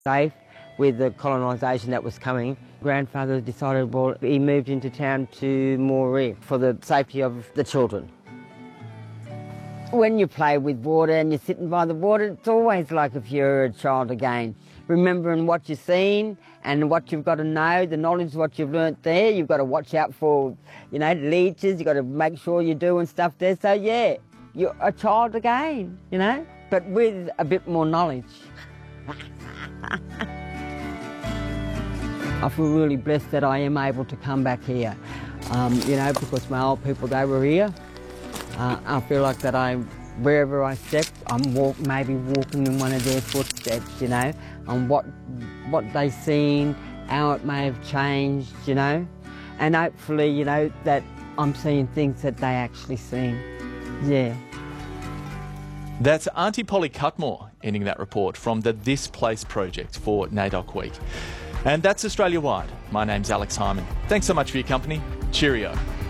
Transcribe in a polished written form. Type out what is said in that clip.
Safe with the colonisation that was coming, grandfather decided, well, he moved into town to Moree for the safety of the children. When you play with water and you're sitting by the water, it's always like if you're a child again. Remembering what you've seen and what you've got to know, the knowledge, what you've learnt there, you've got to watch out for, leeches, you've got to make sure you're doing stuff there. So, yeah, you're a child again, but with a bit more knowledge. I feel really blessed that I am able to come back here, because my old people, they were here. I feel like that wherever I step, I'm maybe walking in one of their footsteps, on what they've seen, how it may have changed, and hopefully, that I'm seeing things that they actually seen, yeah. That's Auntie Polly Cutmore ending that report from the This Place project for NAIDOC Week. And that's Australia Wide. My name's Alex Hyman. Thanks so much for your company. Cheerio.